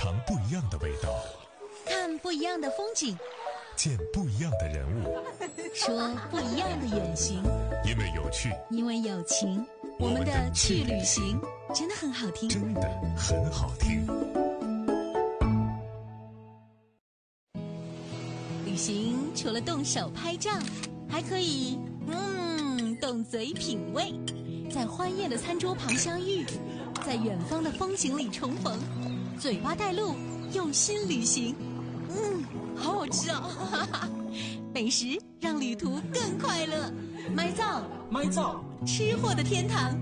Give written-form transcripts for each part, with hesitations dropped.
尝不一样的味道， 看不一样的风景， 见不一样的人物， 说不一样的远行。 因为有趣， 因为有情，我们的去旅行真的很好听， 真的很好听。 旅行除了动手拍照，还可以动嘴品味，在欢宴的餐桌旁相遇，在远方的风景里重逢，嘴巴带路，用心旅行。好好吃哦！美食让旅途更快乐。麦灶，吃货的天堂。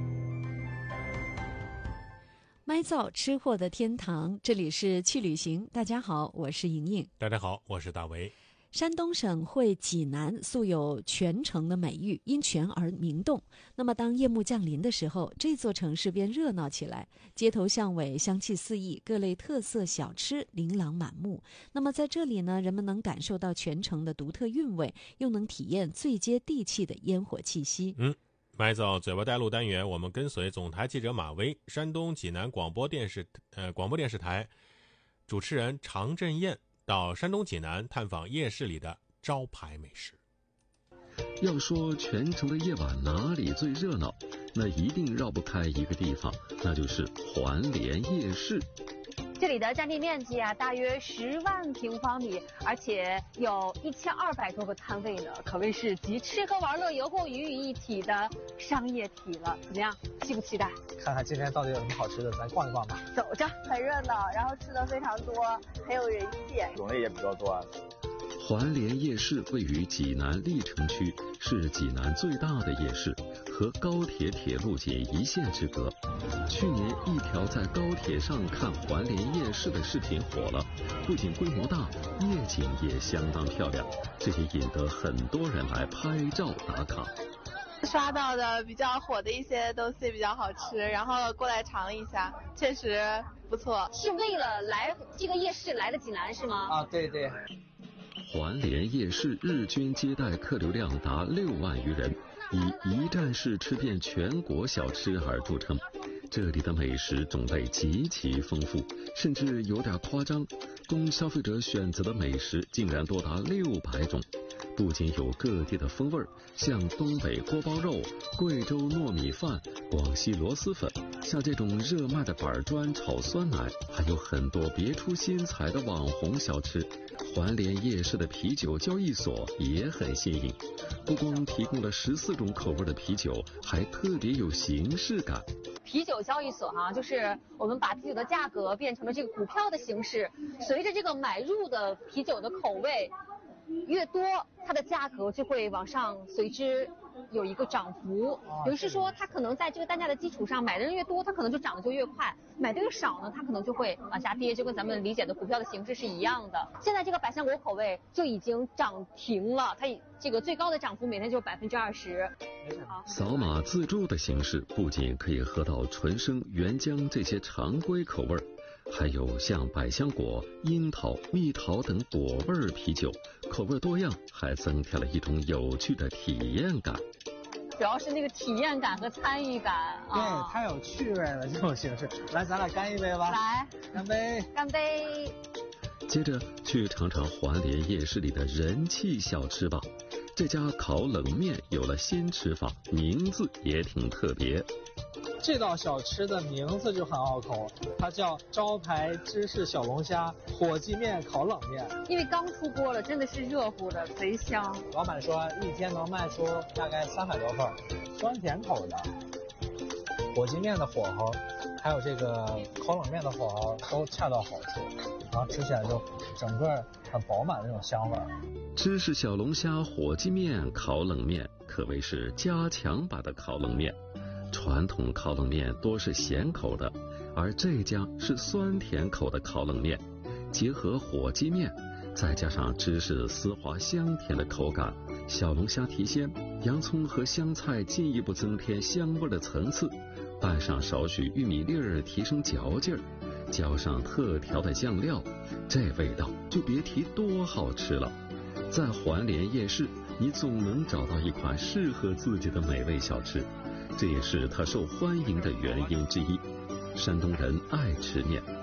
麦灶，吃货的天堂，这里是去旅行。大家好，我是莹莹。 大家好，我是大为。 山东省会济南素有泉城的美誉，因泉而名动。那么当夜幕降临的时候，这座城市便热闹起来，街头巷尾香气四溢，各类特色小吃琳琅满目。那么在这里呢，人们能感受到泉城的独特韵味，又能体验最接地气的烟火气息。 麦灶嘴巴带路单元，我们跟随总台记者马威，山东济南广播电视台主持人常振燕到山东济南探访夜市里的招牌美食。 要说全城的夜晚哪里最热闹，那一定绕不开一个地方，那就是环联夜市。 这里的占地面积大约10万平方米，而且有1200多个摊位呢，可谓是集吃喝玩乐游购娱于一体的商业体了。怎么样，期不期待？ 看看今天到底有什么好吃的，咱逛一逛吧。 走着，很热闹，然后吃的非常多，很有人气， 种类也比较多。 环联夜市位于济南历城区，是济南最大的夜市，和高铁铁路仅1线之隔。去年一条在高铁上看环联夜市的视频火了，不仅规模大，夜景也相当漂亮，这也引得很多人来拍照打卡。 刷到的比较火的一些东西比较好吃，然后过来尝一下，确实不错。 是为了来这个夜市来的济南是吗？ 对。 环联夜市日均接待客流量达6万余人，以一站式吃遍全国小吃而著称。这里的美食种类极其丰富，甚至有点夸张，供消费者选择的美食竟然多达600种。不仅有各地的风味，像东北锅包肉、贵州糯米饭、广西螺蛳粉，像这种热卖的板砖炒酸奶，还有很多别出心裁的网红小吃。环联夜市的啤酒交易所也很新颖，不光提供了14种口味的啤酒，还特别有形式感。 啤酒交易所就是我们把啤酒的价格变成了这个股票的形式，随着这个买入的啤酒的口味越多，它的价格就会往上随之有一个涨幅。也就是说，它可能在这个单价的基础上，买的人越多，它可能就涨得就越快；买的越少呢，它可能就会往下跌，就跟咱们理解的股票的形式是一样的。现在这个百香果口味就已经涨停了，它这个最高的涨幅每天就20%。 扫码自助的形式不仅可以喝到纯生、原浆这些常规口味，还有像百香果、樱桃、蜜桃等果味啤酒，口味多样，还增添了一种有趣的体验感。 主要是那个体验感和参与感对，太有趣味了这种形式。来，咱俩干一杯吧。 来， 干杯！ 干杯！ 接着去尝尝环联夜市里的人气小吃吧。这家烤冷面有了新吃法，名字也挺特别。 这道小吃的名字就很拗口，它叫招牌芝士小龙虾火鸡面烤冷面。 因为刚出锅了，真的是热乎的，贼香。 老板说一天能卖出大概300多份，酸甜口的。火鸡面的火候，还有这个烤冷面的火候都恰到好处，然后吃起来就整个很饱满的那种香味。 芝士小龙虾火鸡面烤冷面可谓是加强版的烤冷面。传统烤冷面多是咸口的，而这家是酸甜口的烤冷面，结合火鸡面，再加上芝士丝滑香甜的口感，小龙虾提鲜，洋葱和香菜进一步增添香味的层次，拌上少许玉米粒儿提升嚼劲儿，浇上特调的酱料，这味道就别提多好吃了。在环联夜市，你总能找到一款适合自己的美味小吃，这也是它受欢迎的原因之一。山东人爱吃面，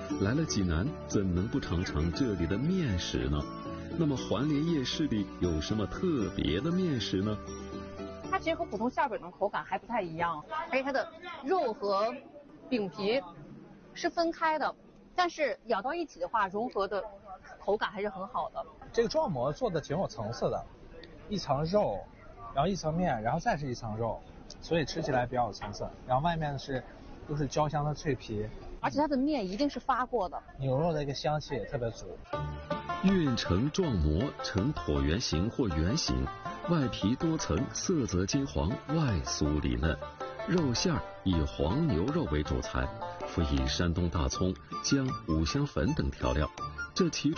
来了济南，怎能不尝尝这里的面食呢？那么环联夜市里有什么特别的面食呢？ 它其实和普通馅饼的口感还不太一样，而且它的肉和饼皮是分开的，但是咬到一起的话，融合的口感还是很好的。 这个撞馍做的挺有层次的，一层肉，然后一层面，然后再是一层肉，所以吃起来比较有层次。然后外面都是焦香的脆皮， 而且它的面一定是发过的， 牛肉的一个香气也特别足。 运成撞馍呈椭圆形或圆形，外皮多层，色泽金黄，外酥里嫩。肉馅儿以黄牛肉为主材，辅以山东大葱、姜、五香粉等调料。这其中